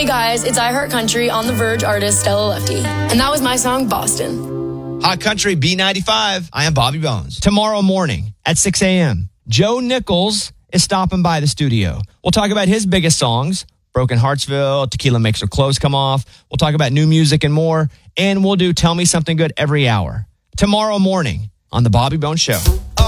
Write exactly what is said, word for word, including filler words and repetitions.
guys, it's I Heart Country on the Verge artist Stella Lefty. And that was my song, Boston. Hot Country B ninety-five. I am Bobby Bones. Tomorrow morning at six a.m., Joe Nichols is stopping by the studio. We'll talk about his biggest songs, Broken Heartsville, Tequila Makes Her Clothes Come Off. We'll talk about new music and more. And we'll do Tell Me Something Good every hour. Tomorrow morning on The Bobby Bones Show.